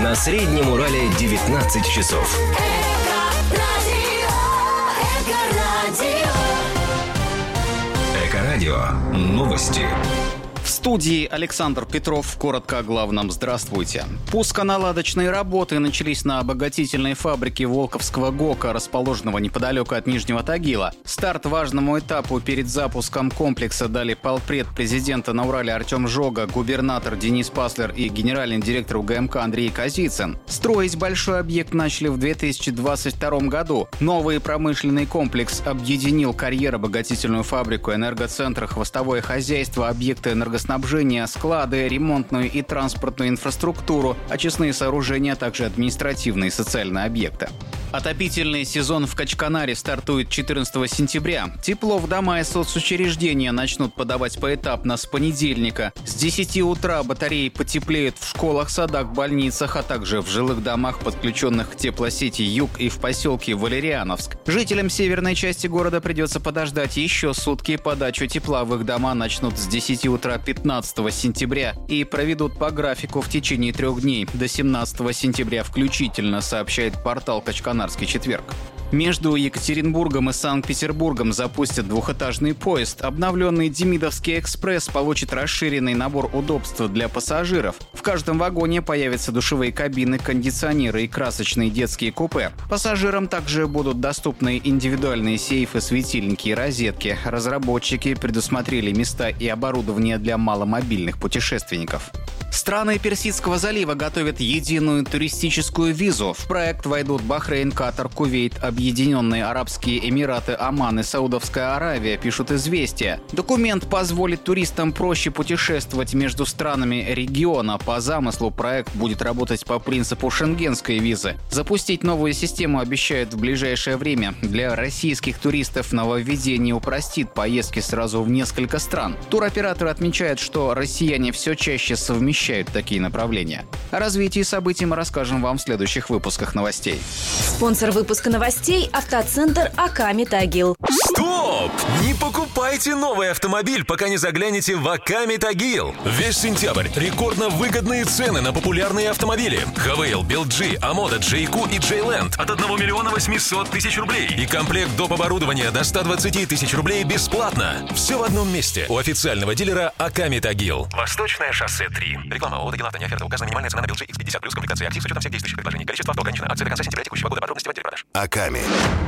На Среднем Урале 19 часов. Эко-радио. Новости. В студии Александр Петров. Коротко о главном. Здравствуйте. Пусконаладочные работы начались на обогатительной фабрике Волковского ГОКа, расположенного неподалеку от Нижнего Тагила. Старт важному этапу перед запуском комплекса дали полпред президента на Урале Артем Жога, губернатор Денис Паслер и генеральный директор УГМК Андрей Козицын. Строить большой объект начали в 2022 году. Новый промышленный комплекс объединил карьер-обогатительную фабрику, энергоцентр, хвостовое хозяйство, объекты энергоснабжения, склады, ремонтную и транспортную инфраструктуру, очистные сооружения, а также административные и социальные объекты. Отопительный сезон в Качканаре стартует 14 сентября. Тепло в дома и соцучреждения начнут подавать поэтапно с понедельника. С 10 утра батареи потеплеют в школах, садах, больницах, а также в жилых домах, подключенных к теплосети «Юг» и в поселке Валериановск. Жителям северной части города придется подождать еще сутки. Подачу тепла в их дома начнут с 10 утра 15 сентября и проведут по графику в течение 3 дней, до 17 сентября включительно, сообщает портал «Качканарский четверг». Между Екатеринбургом и Санкт-Петербургом запустят двухэтажный поезд. Обновленный Демидовский экспресс получит расширенный набор удобств для пассажиров. В каждом вагоне появятся душевые кабины, кондиционеры и красочные детские купе. Пассажирам также будут доступны индивидуальные сейфы, светильники и розетки. Разработчики предусмотрели места и оборудование для маломобильных путешественников. Страны Персидского залива готовят единую туристическую визу. В проект войдут Бахрейн, Катар, Кувейт, Объединенные Арабские Эмираты, Оман и Саудовская Аравия, пишут «Известия». Документ позволит туристам проще путешествовать между странами региона. По замыслу проект будет работать по принципу шенгенской визы. Запустить новую систему обещают в ближайшее время. Для российских туристов нововведение упростит поездки сразу в несколько стран. Туроператоры отмечают, что россияне все чаще совмещают такие направления. О развитии событий мы расскажем вам в следующих выпусках новостей. Спонсор выпуска новостей – автоцентр АК «Метагил». Стоп! Не покупайте новый автомобиль, пока не заглянете в АК «Метагил». Весь сентябрь рекордно выгодные цены на популярные автомобили. Хавейл, Белджи, Амода, Джейку и Джейленд от 1 миллиона 800 тысяч рублей. И комплект доп. Оборудования до 120 тысяч рублей бесплатно. Все в одном месте. У официального дилера АК «Метагил». Восточное шоссе 3. Реклама ООО «Дагил Авто». Не оферта. Указана минимальная цена на Белджи X50 плюс комплектация актив с учетом всех действующих предложений. Количество авто ограничено. Акция до конца сентября текущего года. Подробности в отделе продаж. Аками.